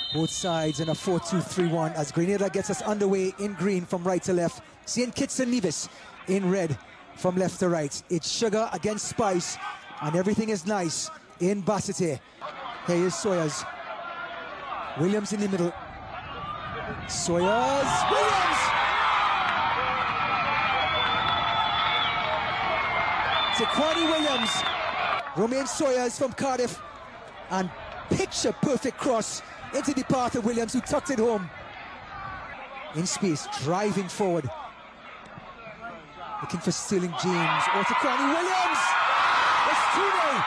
Both sides in a 4-2-3-1 as Grenada gets us underway in green from right to left. St. Kitts and Nevis in red from left to right. It's sugar against spice, and everything is nice in Basseterre. Here is Sawyers. Williams in the middle. Sawyers, Williams! Tequani Williams, Romain Sawyers from Cardiff, and picture perfect cross into the path of Williams, who tucked it home. In space, driving forward. Looking for Sterling James, or Tequani Williams! It's 2-0!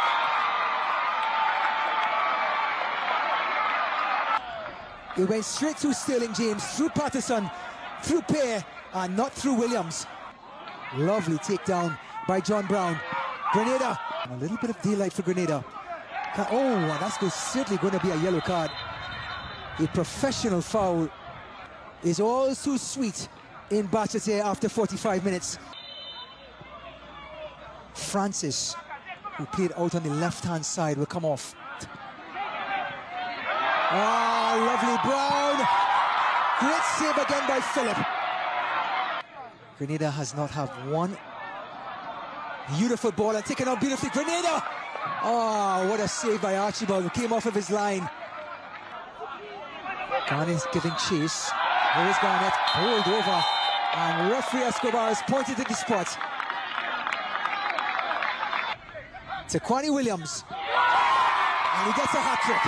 It went straight through Sterling James, through Patterson, through Pear, and not through Williams. Lovely takedown by John Brown. Grenada, a little bit of daylight for Grenada. Oh, that's certainly going to be a yellow card. A professional foul is all too sweet in Basseterre after 45 minutes. Francis, who played out on the left-hand side, will come off. Ah, lovely Brown. Great save again by Philip. Grenada has not had one beautiful ball and taken out beautifully. Grenada! Oh, what a save by Archibald, who came off of his line. Garnett's giving chase. Here is Garnett, pulled over, and referee Escobar has pointed at the spot. Tequani Williams, and he gets a hat-trick.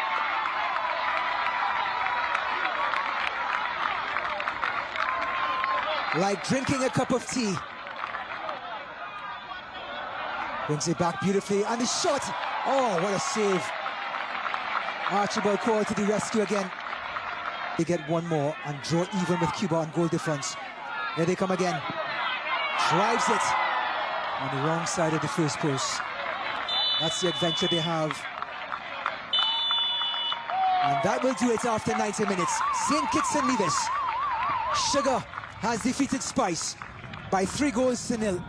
Like drinking a cup of tea. Brings it back beautifully, and the shot! Oh, what a save. Archibald called to the rescue again. They get one more and draw even with Cuba on goal difference. Here they come again. Drives it on the wrong side of the first post. That's the adventure they have. And that will do it after 90 minutes. St. Kitts and Nevis. Sugar has defeated Spice by 3-0.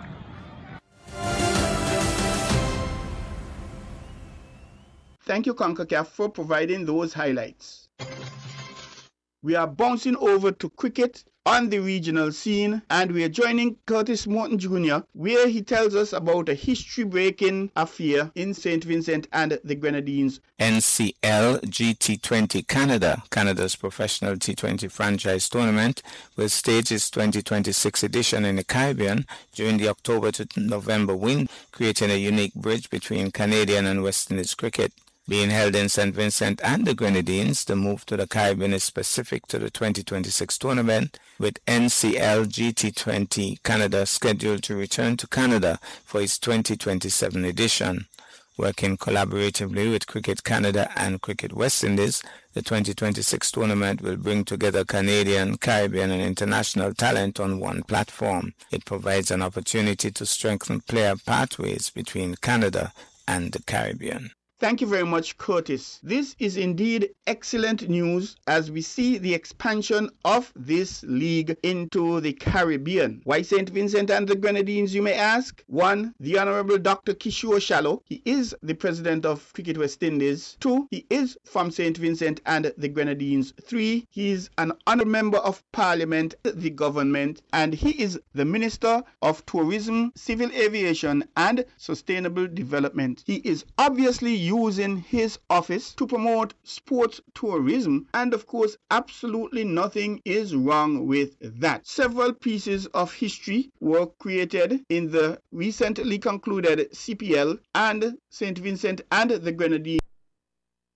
Thank you, CONCACAF, for providing those highlights. We are bouncing over to cricket on the regional scene, and we are joining Curtis Morton Jr., where he tells us about a history-breaking affair in St. Vincent and the Grenadines. NCL GT20 Canada, Canada's professional T20 franchise tournament, will stage its 2026 edition in the Caribbean during the October to November window, creating a unique bridge between Canadian and West Indies cricket. Being held in St. Vincent and the Grenadines, the move to the Caribbean is specific to the 2026 tournament, with NCL GT20 Canada scheduled to return to Canada for its 2027 edition. Working collaboratively with Cricket Canada and Cricket West Indies, the 2026 tournament will bring together Canadian, Caribbean and international talent on one platform. It provides an opportunity to strengthen player pathways between Canada and the Caribbean. Thank you very much, Curtis. This is indeed excellent news as we see the expansion of this league into the Caribbean. Why St. Vincent and the Grenadines, you may ask? 1. The Honorable Dr. Kishore Shallow. He is the president of Cricket West Indies. 2. He is from St. Vincent and the Grenadines. 3. He is an honorable member of Parliament, the government, and he is the Minister of Tourism, Civil Aviation and Sustainable Development. He is obviously using his office to promote sports tourism, and of course absolutely nothing is wrong with that. Several pieces of history were created in the recently concluded CPL, and St. Vincent and the Grenadines